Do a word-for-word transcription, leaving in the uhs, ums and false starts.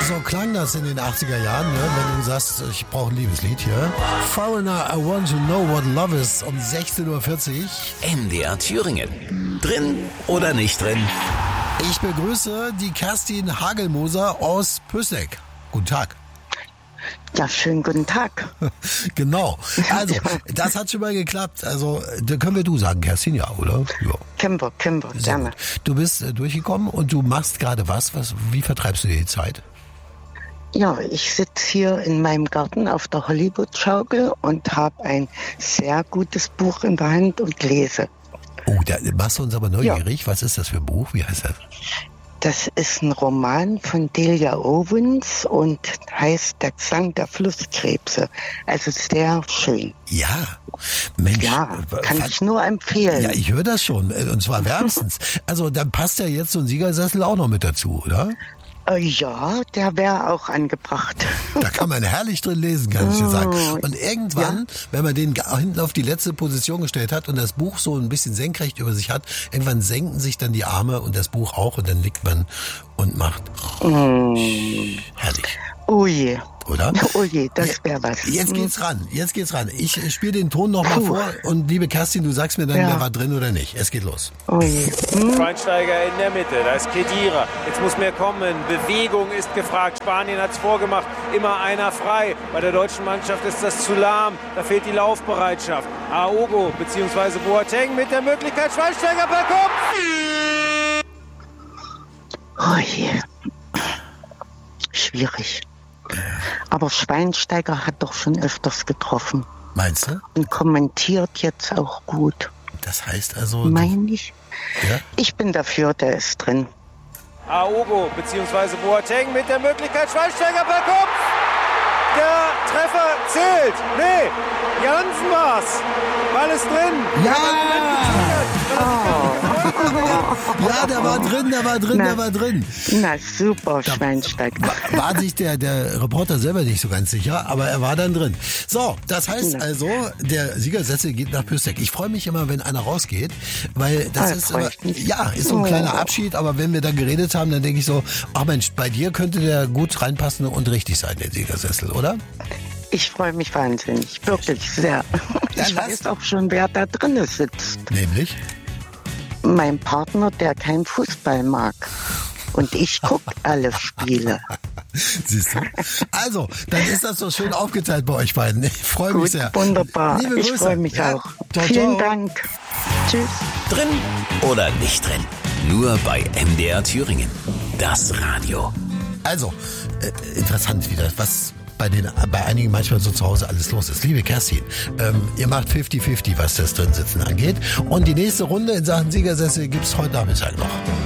So klang das in den achtziger Jahren, ne? Wenn du sagst, ich brauche ein Liebeslied hier. Foreigner, I want to know what love is um sechzehn Uhr vierzig. M D R Thüringen. Drin oder nicht drin? Ich begrüße die Kerstin Hagelmoser aus Püsseck. Guten Tag. Ja, schönen guten Tag. Genau. Also, das hat schon mal geklappt. Also, da können wir du sagen, Kerstin, ja, oder? Ja. Können wir, können wir, Sehr gerne. gut. Du bist äh, durchgekommen und du machst gerade was, was? Wie vertreibst du dir die Zeit? Ja, ich sitze hier in meinem Garten auf der Hollywood-Schaukel und habe ein sehr gutes Buch in der Hand und lese. Oh, da machst du uns aber neugierig. Ja. Was ist das für ein Buch? Wie heißt das? Das ist ein Roman von Delia Owens und heißt Der Gesang der Flusskrebse. Also sehr schön. Ja, Mensch. Ja, kann ich nur empfehlen. Ja, ich höre das schon. Und zwar wärmstens. Also dann passt ja jetzt so ein Siegersessel auch noch mit dazu, oder? Äh, ja, der wäre auch angebracht. Da kann man herrlich drin lesen, kann ich dir sagen. Und irgendwann, Ja. wenn man den hinten auf die letzte Position gestellt hat und das Buch so ein bisschen senkrecht über sich hat, irgendwann senken sich dann die Arme und das Buch auch und dann liegt man und macht Mm. herrlich. Oh je. Oder? Oh je, das wäre was. Jetzt geht's ran, jetzt geht's ran. Ich spiele den Ton nochmal vor und liebe Kerstin, du sagst mir dann, Ja. wer war drin oder nicht. Es geht los. Oh je. Hm? Schweinsteiger in der Mitte, da ist Khedira. Jetzt muss mehr kommen. Bewegung ist gefragt. Spanien hat es vorgemacht. Immer einer frei. Bei der deutschen Mannschaft ist das zu lahm. Da fehlt die Laufbereitschaft. Aogo bzw. Boateng mit der Möglichkeit. Schweinsteiger per Kopf. Oh je. Schwierig. Aber Schweinsteiger hat doch schon öfters getroffen Meinst du? und kommentiert jetzt auch gut. Das heißt also... Meine ich? Ja? Ich bin dafür, der ist drin. Aogo bzw. Boateng mit der Möglichkeit. Schweinsteiger per Kopf. Der Treffer zählt. Nee, Jansen war's. Ball ist drin. Ja! Ja, der war drin, der war drin, Na. der war drin. Na super, Schweinsteiger. War, war sich der, der Reporter selber nicht so ganz sicher, aber er war dann drin. So, das heißt Ja. also, der Siegersessel geht nach Püsseck. Ich freue mich immer, wenn einer rausgeht, weil das Ah, ist freu immer, ich mich. ja, ist so ein kleiner Oh. Abschied, aber wenn wir dann geredet haben, dann denke ich so, ach Mensch, bei dir könnte der gut reinpassen und richtig sein, der Siegersessel, oder? Ich freue mich wahnsinnig, wirklich sehr. Dann Ich lass- weiß auch schon, wer da drinnen sitzt. Nämlich? Mein Partner, der keinen Fußball mag. Und ich gucke alle Spiele. Siehst du? Also, dann ist das so schön aufgeteilt bei euch beiden. Ich freue mich Gut, sehr. wunderbar. Liebe Ich Grüße. freue mich Ja. auch. Ciao, Vielen ciao. Dank. Tschüss. Drin oder nicht drin? Nur bei M D R Thüringen. Das Radio. Also, äh, interessant wieder, was bei den bei einigen manchmal so zu Hause alles los ist. Liebe Kerstin, ähm, ihr macht fünfzig fünfzig, was das Drinsitzen angeht. Und die nächste Runde in Sachen Siegersessel gibt's heute Nachmittag noch.